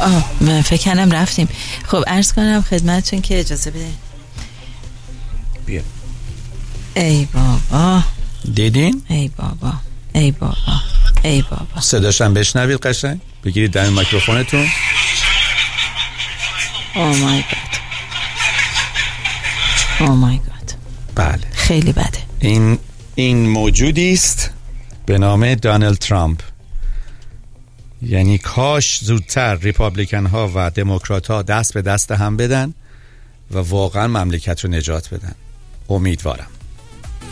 من فکر کنم رفتیم. خب عرض کنم خدمتتون که اجازه بده. بیا. ای بابا دیدین؟ ای بابا ای بابا ای بابا. صداشم بشنوید قشنگ. بگیرید در میکروفونتون. او مای گاد. او مای گاد. بله خیلی بده. این موجودی است به نام دونالد ترامپ. یعنی کاش زودتر ریپابلیکن ها و دموکرات ها دست به دست هم بدن و واقعا مملکت رو نجات بدن. امیدوارم.